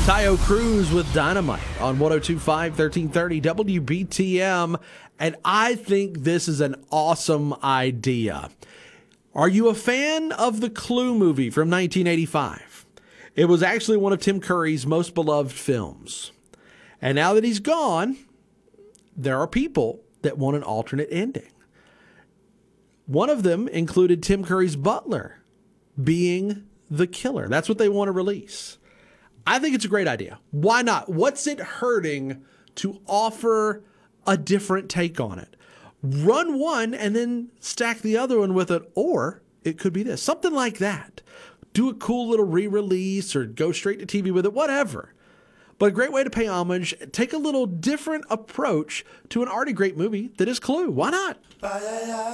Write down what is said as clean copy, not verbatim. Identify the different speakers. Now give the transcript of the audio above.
Speaker 1: Tayo Cruz with Dynamite on 102.5, 1330 WBTM. And I think this is an awesome idea. Are you a fan of the Clue movie from 1985? It was actually one of Tim Curry's most beloved films. And now that he's gone, there are people that want an alternate ending. One of them included Tim Curry's butler being the killer. That's what they want to release. I think it's a great idea. Why not? What's it hurting to offer a different take on it? Run one and then stack the other one with it, or it could be this. Something like that. Do a cool little re-release or go straight to TV with it, whatever. But a great way to pay homage, take a little different approach to an already great movie that is Clue. Why not?